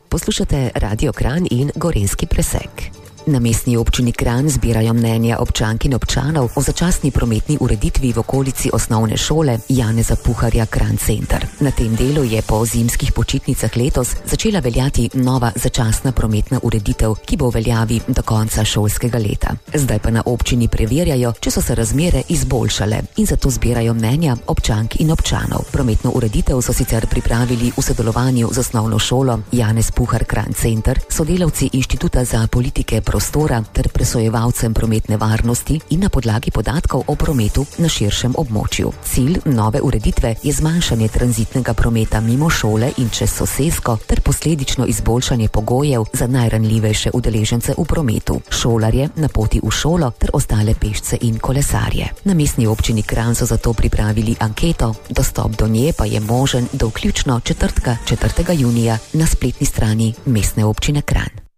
Poslušate Radio Kranj in Gorenjski presek. Na mestni občini Kranj zbirajo mnenja občank in občanov o začasni prometni ureditvi v okolici osnovne šole Janeza Puharja Kranj Center. Na tem delu je po zimskih počitnicah letos začela veljati nova začasna prometna ureditev, ki bo v veljavi do konca šolskega leta. Zdaj pa na občini preverjajo, če so se razmere izboljšale in zato zbirajo mnenja občank in občanov. Prometno ureditev so sicer pripravili v sodelovanju z osnovno šolo Janez Puhar Kranj Center, sodelavci Inštituta za politike prostora ter presojevalcem prometne varnosti in na podlagi podatkov o prometu na širšem območju. Cilj nove ureditve je zmanjšanje tranzitnega prometa mimo šole in čez sosesko ter posledično izboljšanje pogojev za najranljivejše udeležence v prometu, šolarje na poti v šolo ter ostale pešce in kolesarje. Na mestni občini Kranj so zato pripravili anketo, dostop do nje pa je možen do vključno četrtka 4. junija na spletni strani Mestne občine Kranj.